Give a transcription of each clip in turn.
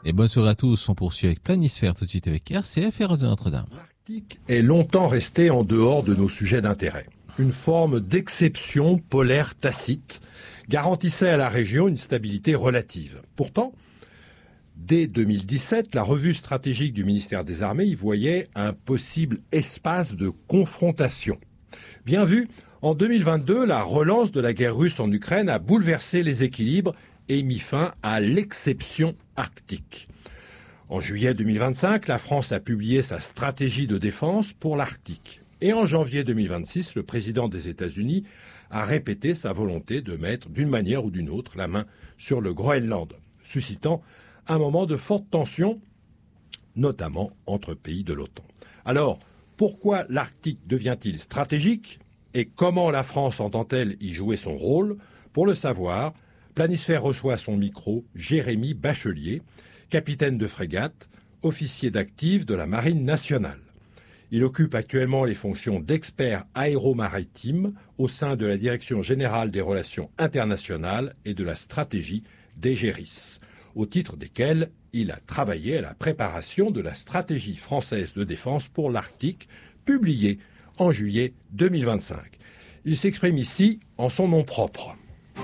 Et bonne soirée à tous, on poursuit avec Planisphère tout de suite avec RCF et Radio Notre-Dame. L'Arctique est longtemps resté en dehors de nos sujets d'intérêt. Une forme d'exception polaire tacite garantissait à la région une stabilité relative. Pourtant, dès 2017, la revue stratégique du ministère des Armées y voyait un possible espace de confrontation. Bien vu, en 2022, la relance de la guerre russe en Ukraine a bouleversé les équilibres et mis fin à l'exception arctique. En juillet 2025, la France a publié sa stratégie de défense pour l'Arctique. Et en janvier 2026, le président des États-Unis a répété sa volonté de mettre, d'une manière ou d'une autre, la main sur le Groenland, suscitant un moment de forte tension, notamment entre pays de l'OTAN. Alors, pourquoi l'Arctique devient-il stratégique et comment la France entend-elle y jouer son rôle? Pour le savoir, Planisphère reçoit à son micro Jérémy Bachelier, capitaine de frégate, officier d'active de la Marine nationale. Il occupe actuellement les fonctions d'expert aéromaritime au sein de la Direction générale des relations internationales et de la stratégie d'Egéris, au titre desquels il a travaillé à la préparation de la stratégie française de défense pour l'Arctique, publiée en juillet 2025. Il s'exprime ici en son nom propre.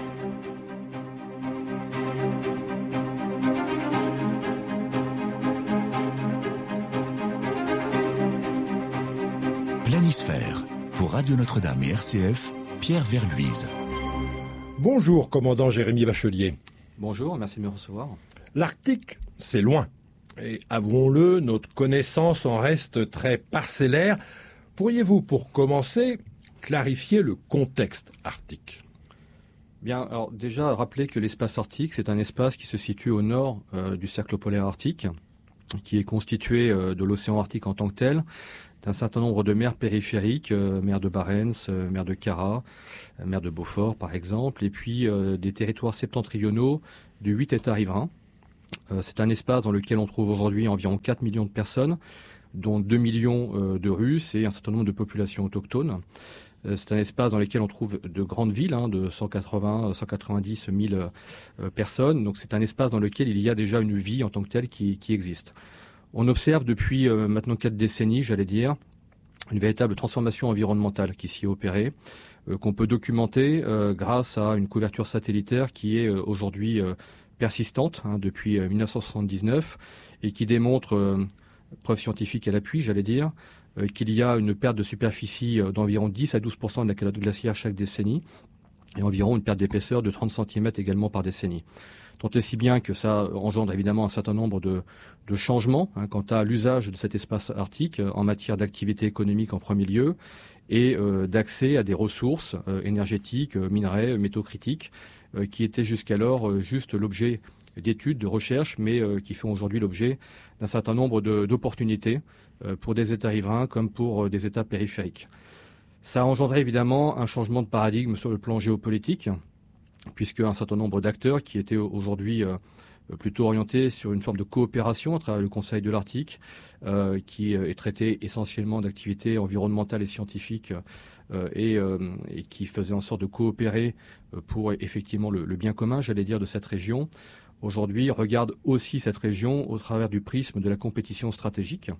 Planisphère, pour Radio Notre-Dame et RCF, Pierre Verluise. Bonjour, commandant Jérémy Bachelier. Bonjour, merci de me recevoir. L'Arctique, c'est loin. Et avouons-le, notre connaissance en reste très parcellaire. Pourriez-vous, pour commencer, clarifier le contexte arctique ? Bien, alors déjà, rappeler que l'espace arctique, c'est un espace qui se situe au nord du cercle polaire arctique, qui est constitué de l'océan Arctique en tant que tel, d'un certain nombre de mers périphériques, mer de Barents, mer de Kara, mer de Beaufort par exemple, et puis des territoires septentrionaux de 8 États riverains. C'est un espace dans lequel on trouve aujourd'hui environ 4 millions de personnes, dont 2 millions de Russes et un certain nombre de populations autochtones. C'est un espace dans lequel on trouve de grandes villes, de 190 000 personnes. Donc c'est un espace dans lequel il y a déjà une vie en tant que telle qui existe. On observe depuis maintenant 4 décennies, j'allais dire, une véritable transformation environnementale qui s'y est opérée, qu'on peut documenter grâce à une couverture satellitaire qui est aujourd'hui persistante depuis 1979 et qui démontre, preuve scientifique à l'appui, j'allais dire, qu'il y a une perte de superficie d'environ 10 à 12% de la calotte glaciaire chaque décennie et environ une perte d'épaisseur de 30 cm également par décennie. Tant et si bien que ça engendre évidemment un certain nombre de changements quant à l'usage de cet espace arctique en matière d'activité économique en premier lieu et d'accès à des ressources énergétiques, minerais, métaux critiques qui étaient jusqu'alors juste l'objet d'études, de recherches, mais qui font aujourd'hui l'objet d'un certain nombre d'opportunités pour des États riverains comme pour des États périphériques. Ça a engendré évidemment un changement de paradigme sur le plan géopolitique, puisque un certain nombre d'acteurs qui étaient aujourd'hui plutôt orientés sur une forme de coopération à travers le Conseil de l'Arctique, qui est traité essentiellement d'activités environnementales et scientifiques et qui faisait en sorte de coopérer pour effectivement le bien commun, j'allais dire, de cette région, aujourd'hui regarde aussi cette région au travers du prisme de la compétition stratégique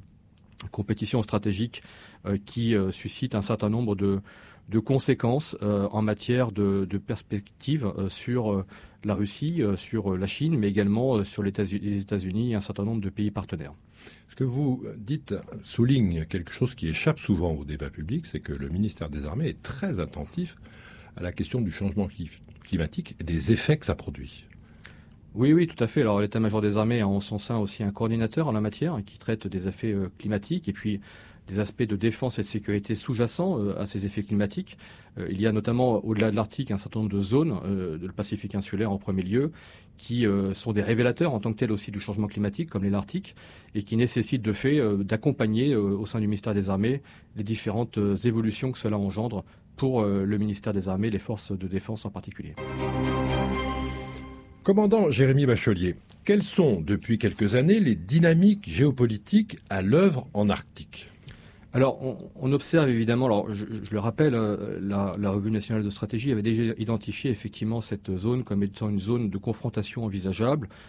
qui suscite un certain nombre de conséquences en matière de perspectives sur la Russie, sur la Chine, mais également sur les États-Unis et un certain nombre de pays partenaires. Ce que vous dites souligne quelque chose qui échappe souvent au débat public, c'est que le ministère des Armées est très attentif à la question du changement climatique et des effets que ça produit. Oui, tout à fait. Alors l'état-major des armées a en son sein aussi un coordinateur en la matière qui traite des effets climatiques et puis des aspects de défense et de sécurité sous-jacents à ces effets climatiques. Il y a notamment, au-delà de l'Arctique, un certain nombre de zones, de le Pacifique insulaire en premier lieu, qui sont des révélateurs en tant que tels aussi du changement climatique, comme l'est l'Arctique, et qui nécessitent de fait d'accompagner au sein du ministère des Armées les différentes évolutions que cela engendre pour le ministère des Armées, les forces de défense en particulier. Commandant Jérémy Bachelier, quelles sont depuis quelques années les dynamiques géopolitiques à l'œuvre en Arctique ? Alors, on observe évidemment, alors je le rappelle, la Revue nationale de stratégie avait déjà identifié effectivement cette zone comme étant une zone de confrontation envisageable,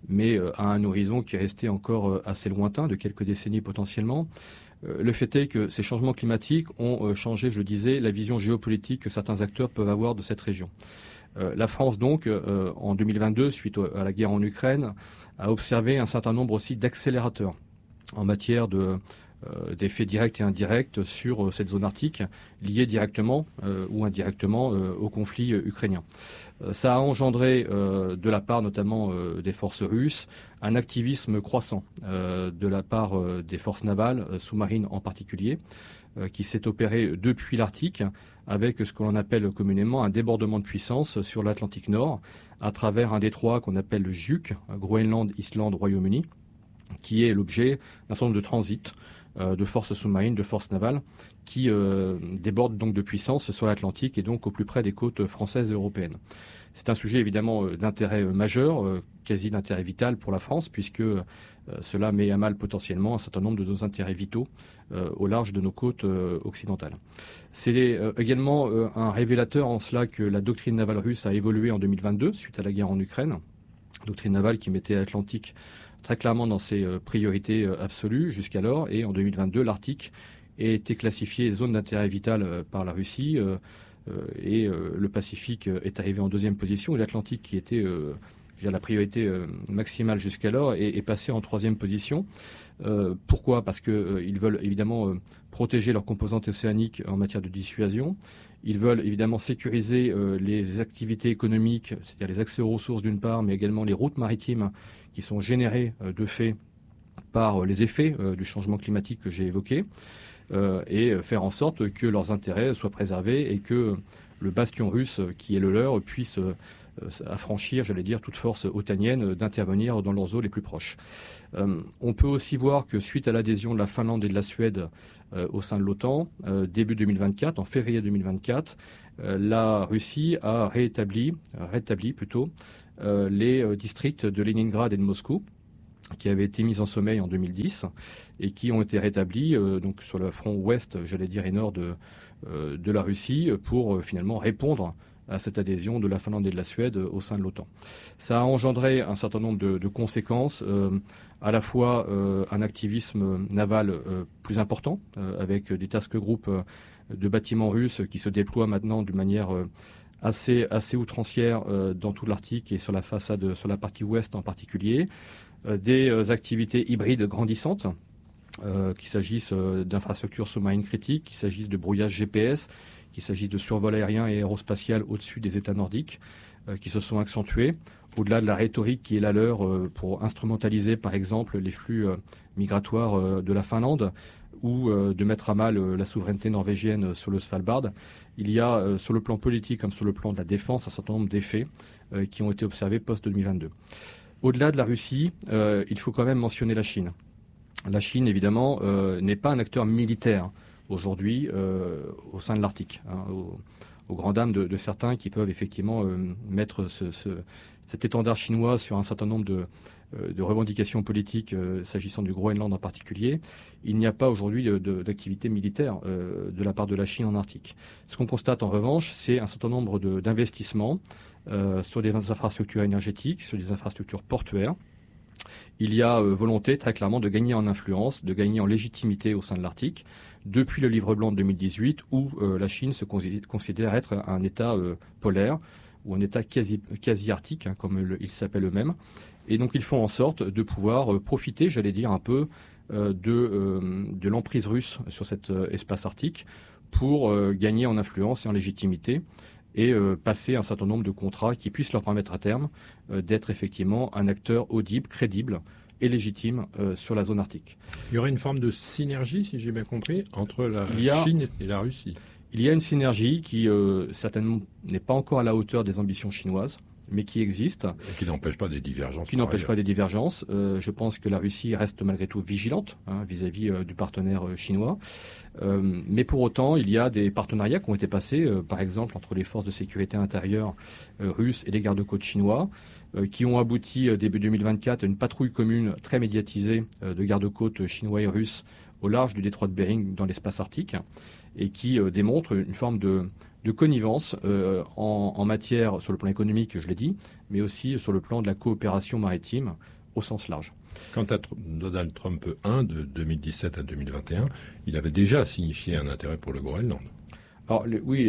mais à un horizon qui est resté encore assez lointain, de quelques décennies potentiellement. Le fait est que ces changements climatiques ont changé, je le disais, la vision géopolitique que certains acteurs peuvent avoir de cette région. La France, donc, en 2022, suite à la guerre en Ukraine, a observé un certain nombre aussi d'accélérateurs en matière d'effets directs et indirects sur cette zone arctique, liés directement ou indirectement au conflit ukrainien. Ça a engendré, de la part notamment des forces russes, un activisme croissant de la part des forces navales, sous-marines en particulier, qui s'est opéré depuis l'Arctique, avec ce que l'on appelle communément un débordement de puissance sur l'Atlantique Nord, à travers un détroit qu'on appelle le GIUC, Groenland, Islande, Royaume-Uni, qui est l'objet d'un certain nombre de transits de forces sous-marines, de forces navales, qui débordent donc de puissance sur l'Atlantique et donc au plus près des côtes françaises et européennes. C'est un sujet évidemment d'intérêt majeur, quasi d'intérêt vital pour la France, puisque cela met à mal potentiellement un certain nombre de nos intérêts vitaux au large de nos côtes occidentales. C'est également un révélateur en cela que la doctrine navale russe a évolué en 2022 suite à la guerre en Ukraine, doctrine navale qui mettait l'Atlantique très clairement dans ses priorités absolues jusqu'alors, et en 2022 l'Arctique a été classifié zone d'intérêt vital par la Russie, et le Pacifique est arrivé en deuxième position, et l'Atlantique, qui était la priorité maximale jusqu'alors, est passé en troisième position. Pourquoi ? Parce qu'ils veulent évidemment protéger leurs composantes océaniques en matière de dissuasion. Ils veulent évidemment sécuriser les activités économiques, c'est-à-dire les accès aux ressources d'une part, mais également les routes maritimes qui sont générées de fait par les effets du changement climatique que j'ai évoqué, et faire en sorte que leurs intérêts soient préservés et que le bastion russe qui est le leur puisse affranchir, j'allais dire, toute force otanienne d'intervenir dans leurs eaux les plus proches. On peut aussi voir que suite à l'adhésion de la Finlande et de la Suède au sein de l'OTAN, début 2024, en février 2024, la Russie a rétabli les districts de Leningrad et de Moscou, qui avaient été mis en sommeil en 2010 et qui ont été rétablis donc sur le front ouest, j'allais dire, et nord de la Russie, pour finalement répondre à cette adhésion de la Finlande et de la Suède au sein de l'OTAN. Ça a engendré un certain nombre de conséquences, à la fois un activisme naval plus important, avec des task groups de bâtiments russes qui se déploient maintenant d'une manière assez outrancière dans tout l'Arctique et sur la façade, sur la partie ouest en particulier, des activités hybrides grandissantes, qu'il s'agisse d'infrastructures sous-marines critiques, qu'il s'agisse de brouillage GPS, qu'il s'agisse de survol aérien et aérospatial au-dessus des États nordiques, qui se sont accentués, au-delà de la rhétorique qui est la leur pour instrumentaliser par exemple les flux migratoires de la Finlande, ou de mettre à mal la souveraineté norvégienne sur le Svalbard. Il y a, sur le plan politique comme sur le plan de la défense, un certain nombre d'effets qui ont été observés post-2022. Au-delà de la Russie, il faut quand même mentionner la Chine. La Chine, évidemment, n'est pas un acteur militaire aujourd'hui au sein de l'Arctique, aux grandes dames de certains qui peuvent effectivement mettre cet étendard chinois sur un certain nombre de revendications politiques s'agissant du Groenland en particulier. Il n'y a pas aujourd'hui d'activité militaire de la part de la Chine en Arctique. Ce qu'on constate en revanche, c'est un certain nombre d'investissements sur des infrastructures énergétiques, sur des infrastructures portuaires. Il y a volonté très clairement de gagner en influence, de gagner en légitimité au sein de l'Arctique, depuis le livre blanc de 2018 où la Chine se considère être un État polaire ou un État quasi-arctique, comme ils s'appellent eux-mêmes. Et donc ils font en sorte de pouvoir profiter, j'allais dire, un peu de l'emprise russe sur cet espace arctique pour gagner en influence et en légitimité et passer un certain nombre de contrats qui puissent leur permettre à terme d'être effectivement un acteur audible, crédible et légitime sur la zone arctique. Il y aurait une forme de synergie, si j'ai bien compris, entre la Chine et la Russie. Il y a une synergie qui certainement n'est pas encore à la hauteur des ambitions chinoises, mais qui existe. Et qui n'empêche pas des divergences. Je pense que la Russie reste malgré tout vigilante vis-à-vis du partenaire chinois. Mais pour autant, il y a des partenariats qui ont été passés, par exemple, entre les forces de sécurité intérieure russes et les gardes-côtes chinois, qui ont abouti début 2024 à une patrouille commune très médiatisée de garde-côtes chinois et russes au large du détroit de Bering dans l'espace arctique, et qui démontre une forme de de connivence en matière, sur le plan économique, je l'ai dit, mais aussi sur le plan de la coopération maritime au sens large. Quant à Donald Trump 1 de 2017 à 2021, il avait déjà signifié un intérêt pour le Groenland. Alors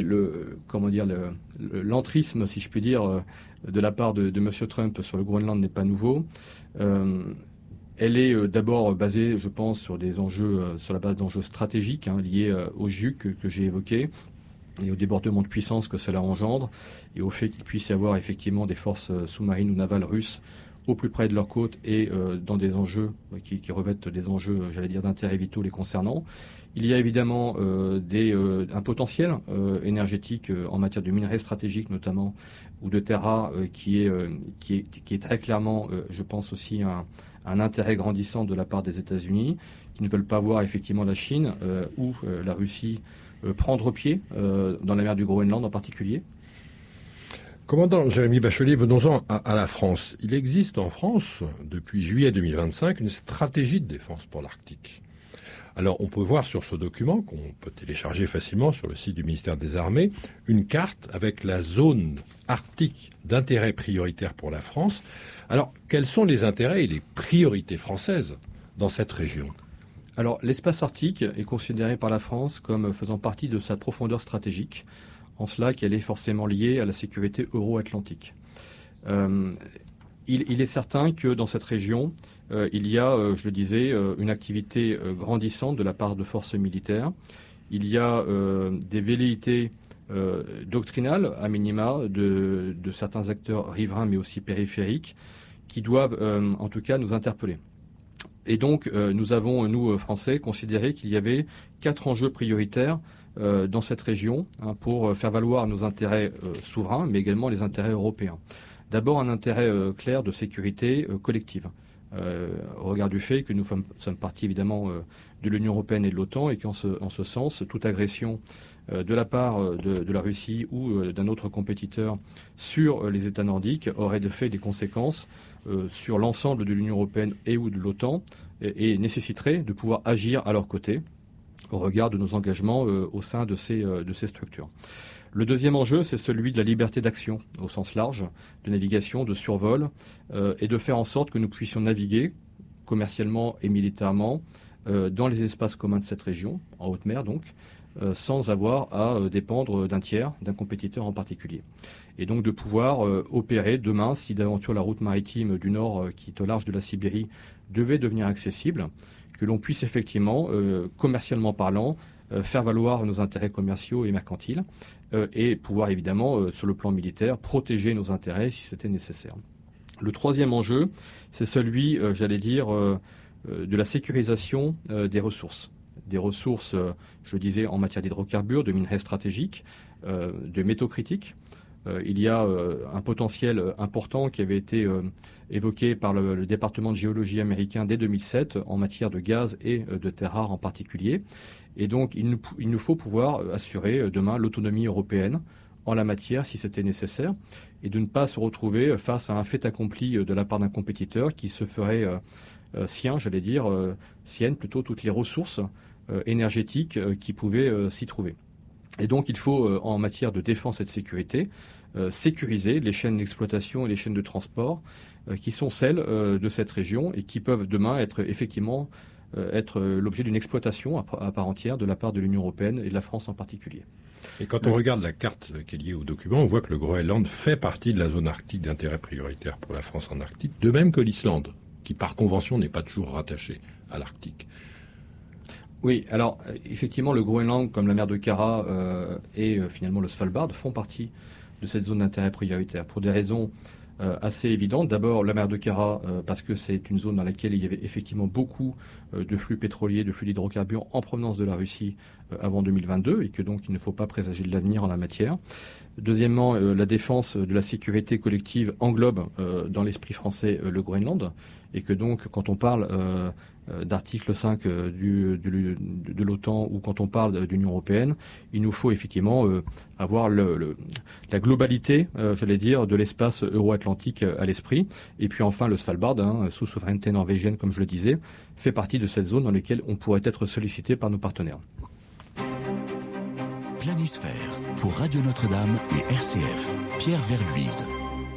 l'entrisme, si je puis dire, de la part de M. Trump sur le Groenland n'est pas nouveau. Elle est d'abord basée, je pense, sur des enjeux, sur la base d'enjeux stratégiques liés au JUC que j'ai évoqué et au débordement de puissance que cela engendre et au fait qu'il puisse y avoir effectivement des forces sous-marines ou navales russes au plus près de leurs côtes et dans des enjeux qui revêtent des enjeux, j'allais dire, d'intérêt vitaux les concernant. Il y a évidemment un potentiel énergétique en matière de minerais stratégiques notamment, ou de terres rares qui est très clairement, je pense aussi, un intérêt grandissant de la part des États-Unis, qui ne veulent pas voir effectivement la Chine ou la Russie prendre pied dans la mer du Groenland en particulier. Commandant Jérémy Bachelier, venons-en à la France. Il existe en France, depuis juillet 2025, une stratégie de défense pour l'Arctique. Alors, on peut voir sur ce document, qu'on peut télécharger facilement sur le site du ministère des Armées, une carte avec la zone arctique d'intérêt prioritaire pour la France. Alors, quels sont les intérêts et les priorités françaises dans cette région ? Alors, l'espace arctique est considéré par la France comme faisant partie de sa profondeur stratégique, en cela qu'elle est forcément liée à la sécurité euro-atlantique. Il est certain que dans cette région, il y a, je le disais, une activité grandissante de la part de forces militaires. Il y a des velléités doctrinales, à minima, de certains acteurs riverains, mais aussi périphériques, qui doivent, en tout cas, nous interpeller. Et donc, nous avons, nous, Français, considéré qu'il y avait 4 enjeux prioritaires dans cette région pour faire valoir nos intérêts souverains, mais également les intérêts européens. D'abord, un intérêt clair de sécurité collective, au regard du fait que nous sommes partie évidemment de l'Union européenne et de l'OTAN et qu'en ce sens, toute agression de la part de la Russie ou d'un autre compétiteur sur les États nordiques aurait de fait des conséquences sur l'ensemble de l'Union européenne et ou de l'OTAN et nécessiterait de pouvoir agir à leur côté au regard de nos engagements au sein de ces structures. Le deuxième enjeu, c'est celui de la liberté d'action au sens large, de navigation, de survol, et de faire en sorte que nous puissions naviguer commercialement et militairement dans les espaces communs de cette région, en haute mer donc, sans avoir à dépendre d'un tiers, d'un compétiteur en particulier. Et donc de pouvoir opérer demain, si d'aventure la route maritime du Nord qui est au large de la Sibérie devait devenir accessible, que l'on puisse effectivement, commercialement parlant, faire valoir nos intérêts commerciaux et mercantiles et pouvoir évidemment, sur le plan militaire, protéger nos intérêts si c'était nécessaire. Le troisième enjeu, c'est celui, j'allais dire, de la sécurisation des ressources. Des ressources, je le disais, en matière d'hydrocarbures, de minerais stratégiques, de métaux critiques. Il y a un potentiel important qui avait été évoqué par le département de géologie américain dès 2007 en matière de gaz et de terres rares en particulier. Et donc, il nous faut pouvoir assurer demain l'autonomie européenne en la matière si c'était nécessaire et de ne pas se retrouver face à un fait accompli de la part d'un compétiteur qui se ferait sienne plutôt toutes les ressources énergétiques qui pouvaient s'y trouver. Et donc, il faut, en matière de défense et de sécurité, sécuriser les chaînes d'exploitation et les chaînes de transport qui sont celles de cette région et qui peuvent demain être effectivement être l'objet d'une exploitation à part entière de la part de l'Union européenne et de la France en particulier. Et quand on regarde la carte qui est liée au document, on voit que le Groenland fait partie de la zone arctique d'intérêt prioritaire pour la France en Arctique, de même que l'Islande, qui par convention n'est pas toujours rattachée à l'Arctique. Oui, alors effectivement, le Groenland, comme la mer de Kara et finalement le Svalbard, font partie de cette zone d'intérêt prioritaire pour des raisons assez évidentes. D'abord, la mer de Kara, parce que c'est une zone dans laquelle il y avait effectivement beaucoup de flux pétroliers, de flux d'hydrocarbures en provenance de la Russie avant 2022 et que donc il ne faut pas présager de l'avenir en la matière. Deuxièmement, la défense de la sécurité collective englobe dans l'esprit français le Groenland et que donc quand on parle d'article 5 de l'OTAN ou quand on parle d'Union européenne, il nous faut effectivement avoir la globalité, j'allais dire, de l'espace euro-atlantique à l'esprit. Et puis enfin, le Svalbard, sous souveraineté norvégienne, comme je le disais, fait partie de cette zone dans laquelle on pourrait être sollicité par nos partenaires. Planisphère pour Radio Notre-Dame et RCF. Pierre Verluise.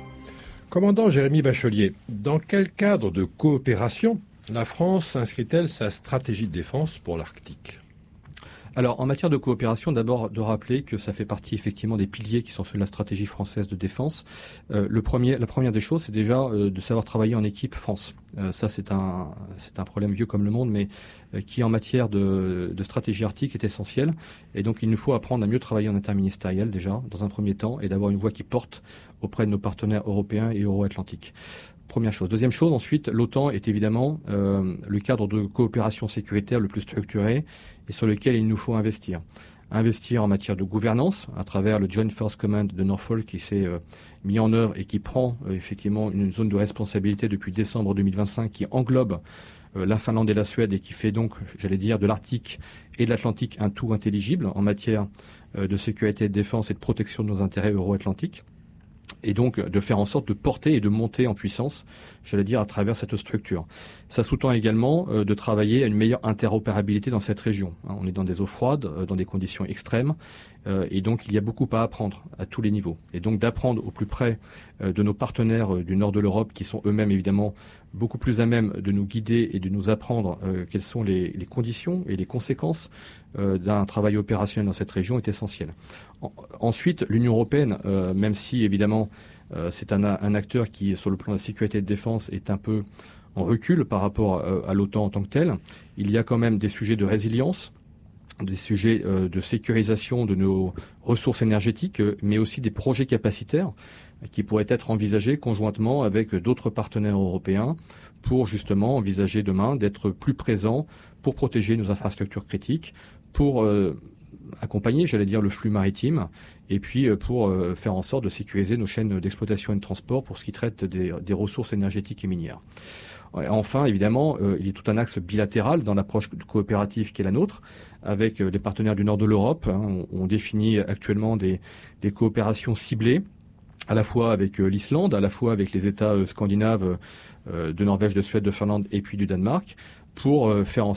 Commandant Jérémy Bachelier, dans quel cadre de coopération la France inscrit-elle sa stratégie de défense pour l'Arctique ? Alors, en matière de coopération, d'abord de rappeler que ça fait partie effectivement des piliers qui sont ceux de la stratégie française de défense. La première des choses, c'est déjà de savoir travailler en équipe France. Ça, c'est un problème vieux comme le monde, mais qui en matière de stratégie arctique est essentiel. Et donc, il nous faut apprendre à mieux travailler en interministériel déjà, dans un premier temps, et d'avoir une voix qui porte auprès de nos partenaires européens et euro-atlantiques. Première chose. Deuxième chose, ensuite, l'OTAN est évidemment le cadre de coopération sécuritaire le plus structuré et sur lequel il nous faut investir. Investir en matière de gouvernance à travers le Joint Force Command de Norfolk qui s'est mis en œuvre et qui prend effectivement une zone de responsabilité depuis décembre 2025 qui englobe la Finlande et la Suède et qui fait donc, j'allais dire, de l'Arctique et de l'Atlantique un tout intelligible en matière de sécurité et de défense et de protection de nos intérêts euro-atlantiques. Et donc de faire en sorte de porter et de monter en puissance, j'allais dire, à travers cette structure. Ça sous-tend également de travailler à une meilleure interopérabilité dans cette région. On est dans des eaux froides, dans des conditions extrêmes, et donc il y a beaucoup à apprendre à tous les niveaux. Et donc d'apprendre au plus près de nos partenaires du nord de l'Europe, qui sont eux-mêmes évidemment beaucoup plus à même de nous guider et de nous apprendre quelles sont les conditions et les conséquences d'un travail opérationnel dans cette région est essentiel. Ensuite, l'Union européenne, même si évidemment c'est un acteur qui, sur le plan de la sécurité et de défense, est un peu en recul par rapport à l'OTAN en tant que tel, il y a quand même des sujets de résilience, des sujets de sécurisation de nos ressources énergétiques, mais aussi des projets capacitaires qui pourraient être envisagés conjointement avec d'autres partenaires européens pour justement envisager demain d'être plus présents pour protéger nos infrastructures critiques, pour accompagner, j'allais dire, le flux maritime et puis pour faire en sorte de sécuriser nos chaînes d'exploitation et de transport pour ce qui traite des ressources énergétiques et minières. Enfin, évidemment, il y a tout un axe bilatéral dans l'approche coopérative qui est la nôtre, avec les partenaires du nord de l'Europe. On définit actuellement des coopérations ciblées, à la fois avec l'Islande, à la fois avec les États scandinaves de Norvège, de Suède, de Finlande et puis du Danemark, pour faire en